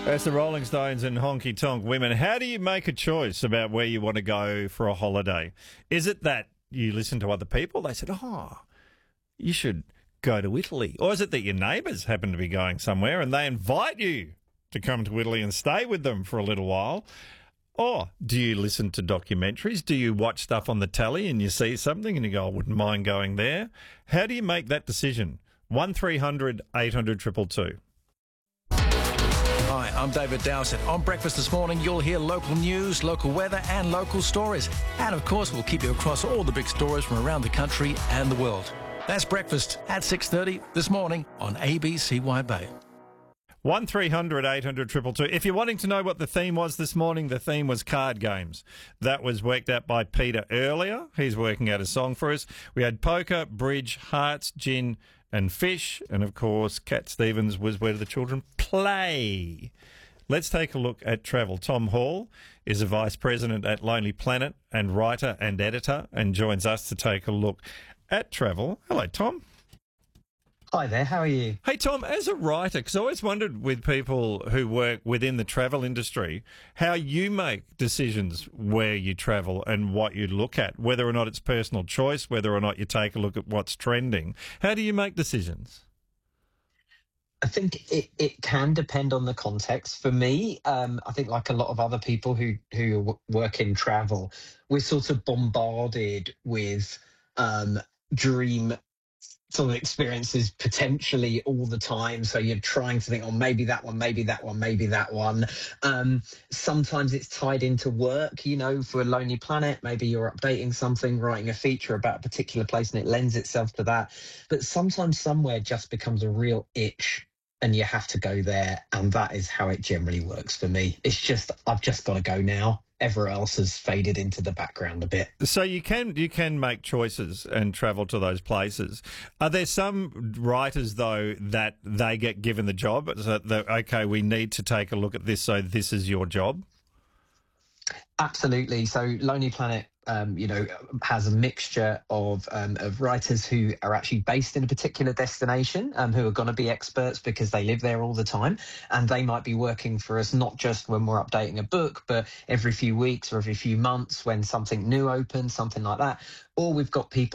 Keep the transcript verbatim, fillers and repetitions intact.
That's the Rolling Stones and Honky Tonk Women. How do you make a choice about where you want to go for a holiday? Is it that you listen to other people? They said, oh, you should go to Italy. Or is it that your neighbours happen to be going somewhere and they invite you to come to Italy and stay with them for a little while? Or do you listen to documentaries? Do you watch stuff on the telly and you see something and you go, I wouldn't mind going there? How do you make that decision? one three hundred eight hundred two two two. Hi, I'm David Dowsett. On Breakfast this morning, you'll hear local news, local weather and local stories. And, of course, we'll keep you across all the big stories from around the country and the world. That's Breakfast at six thirty this morning on A B C Y Bay. one three hundred eight hundred two two two. If you're wanting to know what the theme was this morning, the theme was card games. That was worked out by Peter earlier. He's working out a song for us. We had poker, bridge, hearts, gin and fish. And, of course, Cat Stevens was where the children play. Let's take a look at travel. Tom Hall is a vice president at Lonely Planet and writer and editor and joins us to take a look at travel. Hello, Tom. Hi there, how are you? Hey, Tom, as a writer, because I always wondered with people who work within the travel industry, how you make decisions where you travel and what you look at, whether or not it's personal choice, whether or not you take a look at what's trending. How do you make decisions? I think it, it can depend on the context. For me, um, I think like a lot of other people who, who w- work in travel, we're sort of bombarded with um, dream sort of experiences potentially all the time. So you're trying to think, oh, maybe that one, maybe that one, maybe that one. Um, sometimes it's tied into work, you know, for a Lonely Planet, maybe you're updating something, writing a feature about a particular place and it lends itself to that. But sometimes somewhere just becomes a real itch and you have to go there. And that is how it generally works for me. It's just, I've just got to go now. Everywhere else has faded into the background a bit. So you can you can make choices and travel to those places. Are there some writers, though, that they get given the job? So that, okay, we need to take a look at this, so this is your job? Absolutely. So Lonely Planet, um, you know, has a mixture of um, of writers who are actually based in a particular destination, um, who are going to be experts because they live there all the time, and they might be working for us not just when we're updating a book, but every few weeks or every few months when something new opens, something like that. Or we've got people